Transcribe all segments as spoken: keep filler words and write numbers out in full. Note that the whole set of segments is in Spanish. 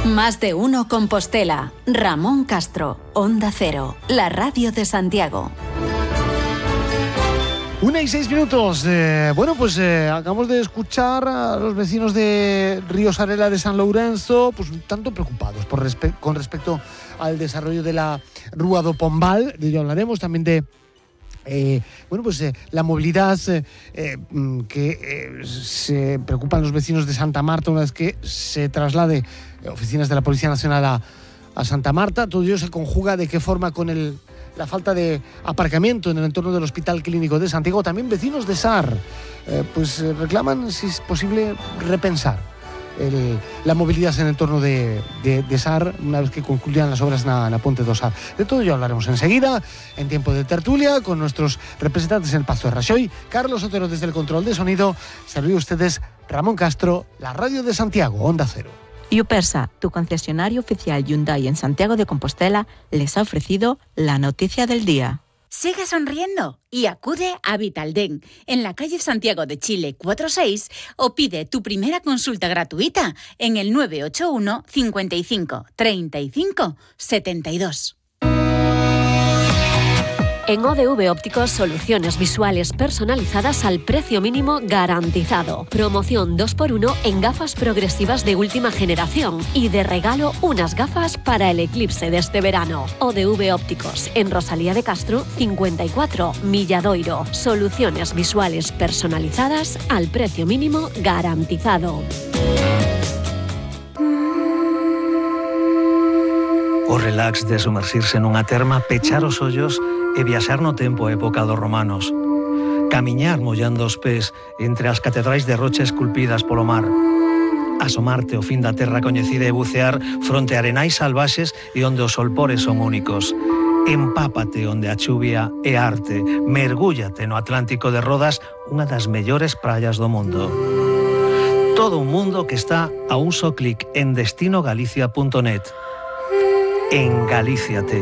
Más de uno Compostela. Ramón Castro, Onda Cero, la radio de Santiago. Una y seis minutos. Eh, bueno, pues eh, acabamos de escuchar a los vecinos de Río Sarela de San Lourenzo, pues un tanto preocupados por respe- con respecto al desarrollo de la Rúa do Pombal. De ello hablaremos también de Eh, bueno, pues eh, la movilidad eh, eh, que eh, se preocupan los vecinos de Santa Marta una vez que se traslade eh, oficinas de la Policía Nacional a, a Santa Marta. Todo ello se conjuga de qué forma con el, la falta de aparcamiento en el entorno del Hospital Clínico de Santiago. También vecinos de Sar eh, pues eh, reclaman si es posible repensar El, la movilidad en el entorno de, de, de Sar una vez que concluyan las obras en la Ponte do Sar. De todo ello hablaremos enseguida en tiempo de tertulia con nuestros representantes en el Pazo de Raxoi. Carlos Otero desde el control de sonido. Saludos a ustedes, Ramón Castro, la radio de Santiago, Onda Cero. Upersa, tu concesionario oficial Hyundai en Santiago de Compostela, les ha ofrecido la noticia del día. Sigue sonriendo y acude a Vitaldent en la calle Santiago de Chile cuatro seis o pide tu primera consulta gratuita en el nueve ocho uno, cincuenta y cinco, treinta y cinco, setenta y dos. En O D V Ópticos, soluciones visuales personalizadas al precio mínimo garantizado. Promoción dos por uno en gafas progresivas de última generación y de regalo unas gafas para el eclipse de este verano. O D V Ópticos, en Rosalía de Castro, cincuenta y cuatro, Milladoiro. Soluciones visuales personalizadas al precio mínimo garantizado. O relax de sumersirse nunha terma, pechar os ollos e viaxar no tempo a época dos romanos. Camiñar mollando os pés entre as catedrais de rocha esculpidas polo mar. Asomarte ao fin da terra coñecida e bucear fronte a arenais salvaxes e onde os solpores son únicos. Empápate onde a chuvia é arte. Mergúllate no Atlántico de Rodas, unha das mellores praias do mundo. Todo un mundo que está a un só clic en destino galicia punto net. En Galíciate.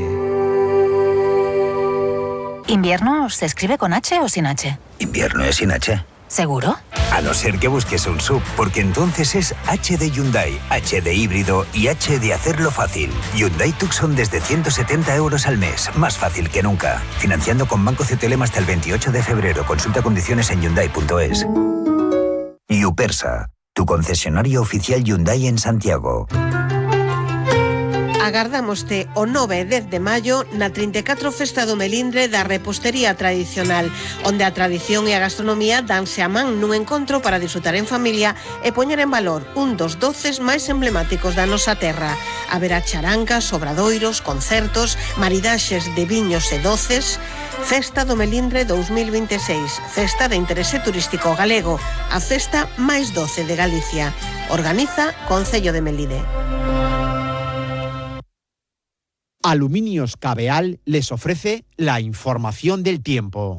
¿Invierno se escribe con H o sin H? Invierno es sin H. ¿Seguro? A no ser que busques un sub, porque entonces es H de Hyundai, H de híbrido y H de hacerlo fácil. Hyundai Tucson desde ciento setenta euros al mes, más fácil que nunca. Financiando con Banco C T L M hasta el veintiocho de febrero. Consulta condiciones en hyundai punto es. Upersa, tu concesionario oficial Hyundai en Santiago. Agardámoste o nove e dez de maio na trinta e catro Festa do Melindre da Repostería Tradicional, onde a tradición e a gastronomía danse a man nun encontro para disfrutar en familia e poñer en valor un dos doces máis emblemáticos da nosa terra. Haberá charancas, obradoiros, concertos, maridaxes de viños e doces. Festa do Melindre dous mil vinte e seis, festa de interese turístico galego, a festa máis doce de Galicia. Organiza Concello de Melide. Aluminios Cabeal les ofrece la información del tiempo.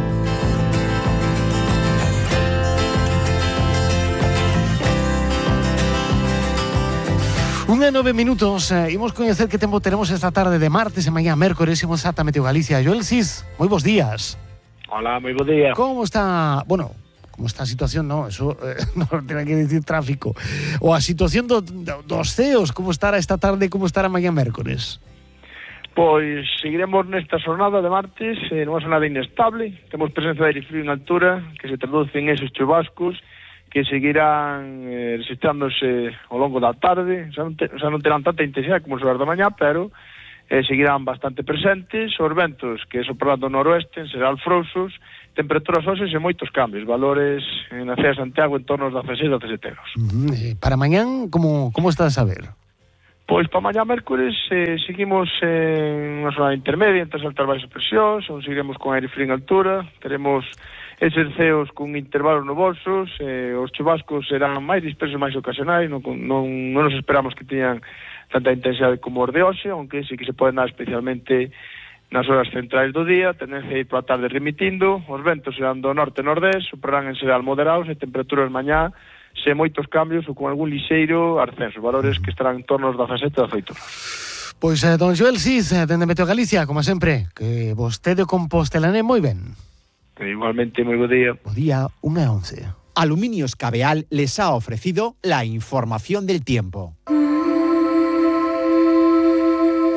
Unha e nove minutos, eh, imos coñecer que tempo teremos esta tarde de martes e mañá mércores. Imos ata Meteo Galicia. Joel Cis, moi bons días. Hola, moi bo día. Como está, bueno, como está a situación, no, eso eh, non ten que decir tráfico. O a situación do, do, dos ceos, como estará esta tarde e como estará mañá mércores? Pois seguiremos nesta xornada de martes eh, nunha xornada inestable. Temos presencia de aire frío en altura que se traduce en esos chubascos que seguirán eh, resistándose ao longo da tarde. Xa non, te, xa non terán tanta intensidade como sobre da mañá, pero eh, seguirán bastante presentes. Os ventos que soprarán do noroeste serán alfrouxos, temperaturas óseas e moitos cambios, valores en a cidade de Santiago en torno aos dezasseis a dezasete euros. Uh-huh. Para mañán, como, como está a saber? Pois para mañá mércores eh, seguimos en unha zona intermedia entre as altas baixas presións, onde seguiremos con aire frío en altura, teremos eses ceos con intervalos nubosos, eh, os chubascos serán máis dispersos, máis ocasionais, non, non, non nos esperamos que teñan tanta intensidade como os de hoxe, aunque sí que se poden dar especialmente nas horas centrais do día, tendencia a ir pola tarde remitindo, os ventos serán do norte-nordés, soprarán en xeral moderados e temperaturas mañá se moitos cambios ou con algún lixeiro ascenso, valores que estarán en torno aos dezasete a dezaoito. Pois, eh, don Joel Cis, eh, dende Meteo Galicia, como sempre, que vostede compostelane moi ben. Igualmente, moi bo día. Bo día, unha e once. Aluminios Cabeal les ha ofrecido la información del tiempo.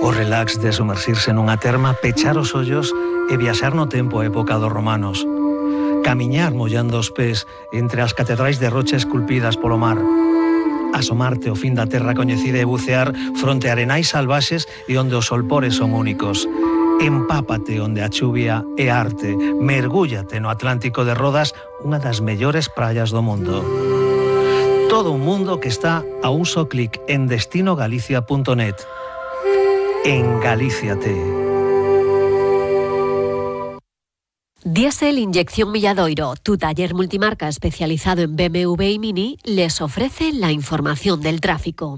O relax de sumersirse nunha terma, pechar os ollos e viaxar no tempo a época dos romanos. Camiñar mollando os pés entre as catedrais de rocha esculpidas polo mar. Asomarte ao fin da terra coñecida e bucear fronte a arenais salvaxes e onde os solpores son únicos. Empápate onde a chuvia é arte. Mergúllate no Atlántico de Rodas, unha das mellores praias do mundo. Todo un mundo que está a un só clic en destino galicia punto net. Engalíciate. Diesel Inyección Milladoiro, tu taller multimarca especializado en B M W y Mini, les ofrece la información del tráfico.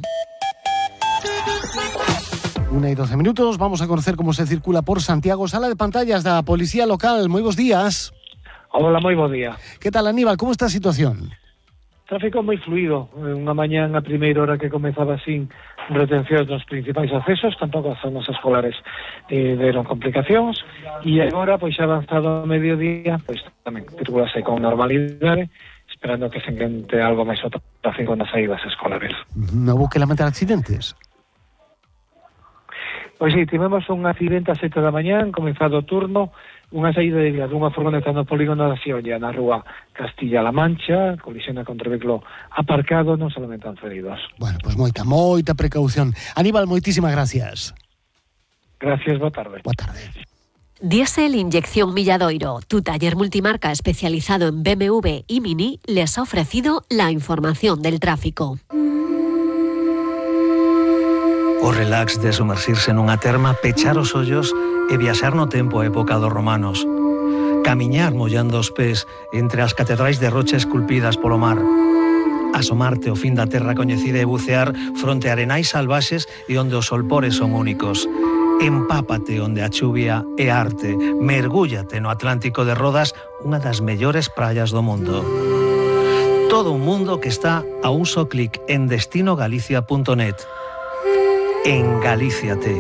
Una y doce minutos, vamos a conocer cómo se circula por Santiago. Sala de pantallas da Policía Local, moi bons días. Hola, moi bo día. Que tal, Aníbal, como está a situación? Tráfico moi fluido. Unha mañá a primeira hora que comezaba sin retencións nos principais accesos, tampouco as zonas escolares eh, deron complicacións, e agora, pois xa avanzado ao mediodía, pois tamén circulase con normalidade, esperando que se encente algo máis o tráfico nas saídas escolares. Non houve que lamentar accidentes? Pois sí, tivemos un accidente a sete da mañá, comenzado o turno, unha saída de vía dunha furgoneta no polígono da Xiolla, na rúa Castilla-La Mancha, colisiona contra o vehículo aparcado, non se lamentan feridos. Bueno, pois pues moita, moita precaución. Aníbal, moitísimas gracias. Gracias, boa tarde. Boa tarde. Diesel Inyección Milladoiro, tu taller multimarca especializado en B M W y Mini, les ha ofrecido la información del tráfico. O relax de sumersirse nunha terma, pechar os ollos e viaxar no tempo a época dos romanos. Camiñar mollando os pés entre as catedrais de rocha esculpidas polo mar. Asomarte ao fin da terra coñecida e bucear fronte a arenais salvaxes e onde os solpores son únicos. Empápate onde a chuvia é arte. Mergúllate no Atlántico de Rodas, unha das mellores praias do mundo. Todo un mundo que está a un só clic en destino galicia punto net. Engalíciate.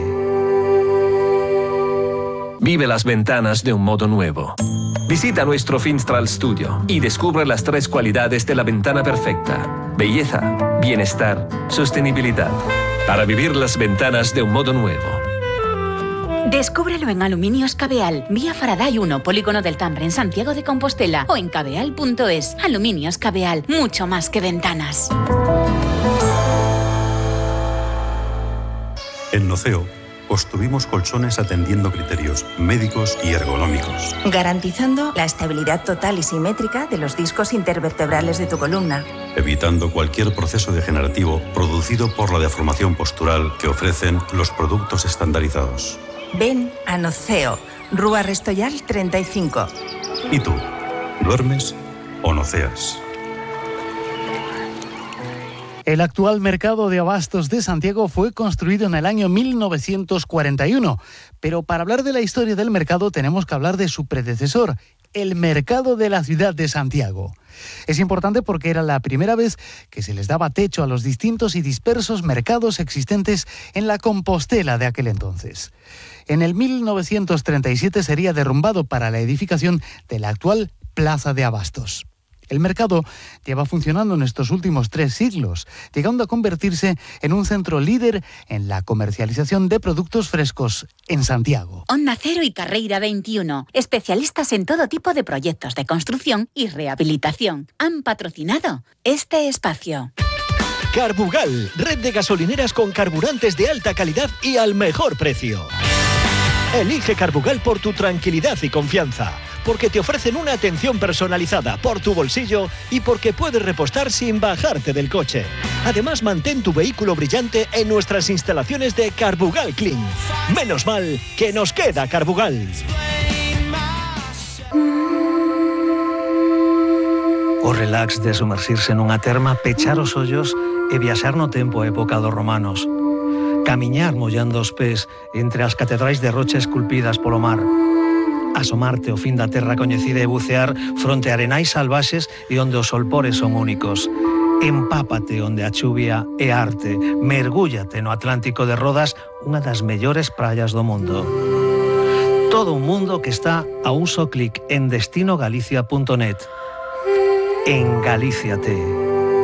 Vive las ventanas de un modo nuevo. Visita nuestro Finstral Studio y descubre las tres cualidades de la ventana perfecta: belleza, bienestar, sostenibilidad. Para vivir las ventanas de un modo nuevo. Descúbrelo en Aluminios Cabeal, vía Faraday uno, Polígono del Tambre, en Santiago de Compostela, o en cabeal punto es. Aluminios Cabeal, mucho más que ventanas. En Noceo, construimos colchones atendiendo criterios médicos y ergonómicos, garantizando la estabilidad total y simétrica de los discos intervertebrales de tu columna, evitando cualquier proceso degenerativo producido por la deformación postural que ofrecen los productos estandarizados. Ven a Noceo, Rúa Restoyal treinta y cinco. ¿Y tú? ¿Duermes o noceas? El actual mercado de abastos de Santiago fue construido en el año mil novecientos cuarenta y uno, pero para hablar de la historia del mercado tenemos que hablar de su predecesor, el mercado de la ciudad de Santiago. Es importante porque era la primera vez que se les daba techo a los distintos y dispersos mercados existentes en la Compostela de aquel entonces. En el mil novecientos treinta y siete sería derrumbado para la edificación de la actual Plaza de Abastos. El mercado lleva funcionando en estos últimos tres siglos, llegando a convertirse en un centro líder en la comercialización de productos frescos en Santiago. Onda Cero y Carreira veintiuno, especialistas en todo tipo de proyectos de construcción y rehabilitación, han patrocinado este espacio. Carbugal, red de gasolineras con carburantes de alta calidad y al mejor precio. Elige Carbugal por tu tranquilidad y confianza, porque te ofrecen una atención personalizada por tu bolsillo y porque puedes repostar sin bajarte del coche. Además, mantén tu vehículo brillante en nuestras instalaciones de Carbugal Clean. Menos mal que nos queda Carbugal. O relax de sumersirse nunha terma, pechar os ollos e viaxar no tempo a época dos romanos. Camiñar mollando os pés entre as catedrais de rocha esculpidas polo mar. Asomarte ao fin da terra coñecida e bucear fronte a arenais salvaxes e onde os solpores son únicos. Empápate onde a chuvia é arte. Mergúllate no Atlántico de Rodas, unha das mellores praias do mundo. Todo un mundo que está a un só clic en destino galicia punto net. Engalíciate.